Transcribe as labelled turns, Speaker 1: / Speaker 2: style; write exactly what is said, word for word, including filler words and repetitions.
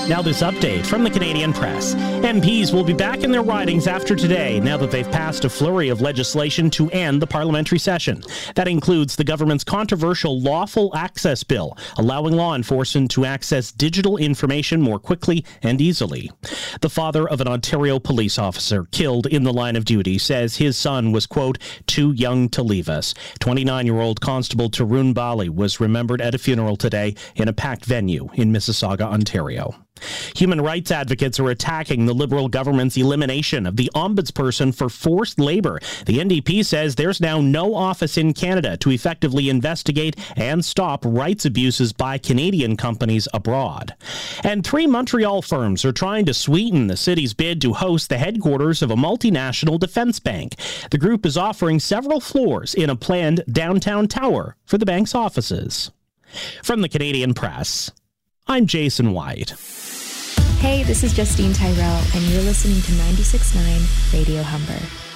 Speaker 1: Now this update from the Canadian Press. M Ps will be back in their ridings after today now that they've passed a flurry of legislation to end the parliamentary session. That includes the government's controversial Lawful Access Bill, allowing law enforcement to access digital information more quickly and easily. The father of an Ontario police officer killed in the line of duty says his son was, quote, too young to leave us. twenty-nine-year-old Constable Tarun Bali was remembered at a funeral today in a packed venue in Mississauga, Ontario. Human rights advocates are attacking the Liberal government's elimination of the ombudsperson for forced labor. The N D P says there's now no office in Canada to effectively investigate and stop rights abuses by Canadian companies abroad. And three Montreal firms are trying to sweeten the city's bid to host the headquarters of a multinational defense bank. The group is offering several floors in a planned downtown tower for the bank's offices. From the Canadian Press, I'm Jason White.
Speaker 2: Hey, this is Justine Tyrell, and you're listening to ninety-six point nine Radio Humber.